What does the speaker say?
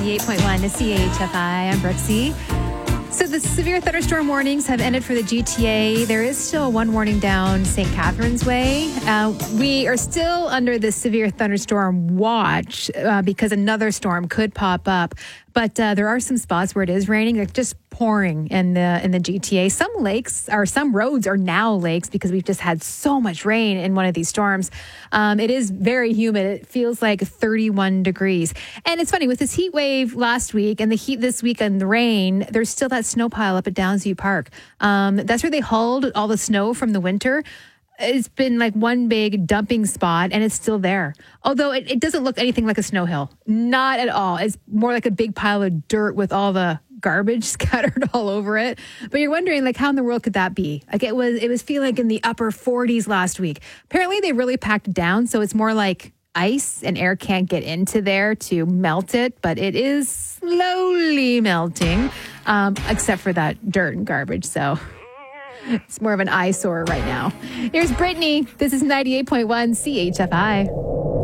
8.1 to CHFI. I'm Brooksy. So the severe thunderstorm warnings have ended for the GTA. There is still one warning down St. Catharines Way. We are still under the severe thunderstorm watch because another storm could pop up. But there are some spots where it is raining. It's just pouring in the GTA. Some lakes or some roads are now lakes because we've just had so much rain in one of these storms. It is very humid. It feels like 31 degrees. And it's funny, with this heat wave last week and the heat this week and the rain, there's still that snow pile up at Downsview Park. That's where they hauled all the snow from the winter. It's been like one big dumping spot, and it's still there. Although it doesn't look anything like a snow hill. Not at all. It's more like a big pile of dirt with all the garbage scattered all over it. But you're wondering, like, how in the world could that be? Like, it was feeling in the upper 40s last week. Apparently, they really packed it down, so it's more like ice, and air can't get into there to melt it. But it is slowly melting, except for that dirt and garbage. So it's more of an eyesore right now. Here's Brittany. This is 98.1 CHFI.